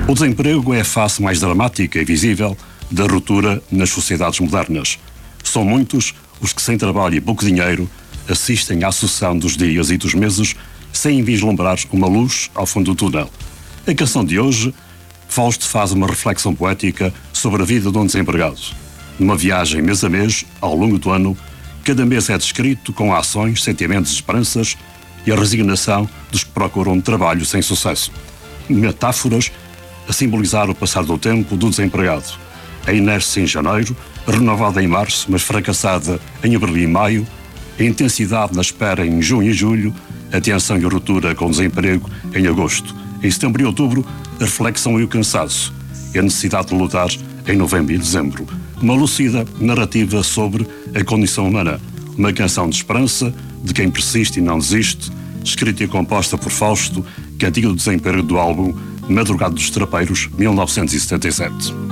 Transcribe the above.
O desemprego é a face mais dramática e visível da ruptura nas sociedades modernas. São muitos os que, sem trabalho e pouco dinheiro, assistem à sucessão dos dias e dos meses sem vislumbrar uma luz ao fundo do túnel. A canção de hoje, Fausto faz uma reflexão poética sobre a vida de um desempregado. Numa viagem mês a mês, ao longo do ano, cada mês é descrito com ações, sentimentos e esperanças e a resignação dos que procuram trabalho sem sucesso. Metáforas a simbolizar o passar do tempo do desempregado. A inércia em janeiro, renovada em março, mas fracassada em abril e maio, a intensidade na espera em junho e julho, a tensão e a ruptura com o desemprego em agosto. Em setembro e outubro, a reflexão e o cansaço, e a necessidade de lutar em novembro e dezembro. Uma lúcida narrativa sobre a condição humana. Uma canção de esperança, de quem persiste e não desiste, escrita e composta por Fausto, cantiga do desemprego do álbum Madrugada dos Trapeiros, 1977.